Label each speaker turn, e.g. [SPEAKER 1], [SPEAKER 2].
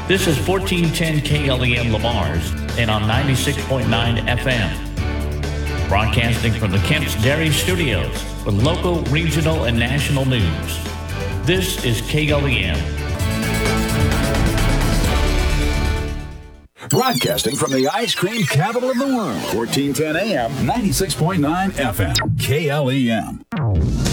[SPEAKER 1] This is 1410 KLEM Lamar's and on 96.9 FM. Broadcasting from the Kemp's Dairy Studios with local, regional, and national news. This is KLEM.
[SPEAKER 2] Broadcasting from the ice cream capital of the world. 1410 AM, 96.9 FM. KLEM.